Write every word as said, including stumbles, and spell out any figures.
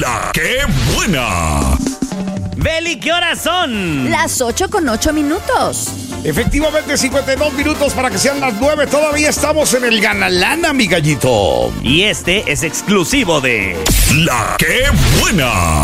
La que buena. Beli, ¿qué horas son? Las ocho con ocho minutos. Efectivamente, cincuenta y dos minutos para que sean las nueve. Todavía estamos en el Ganalana, mi gallito. Y este es exclusivo de La que buena.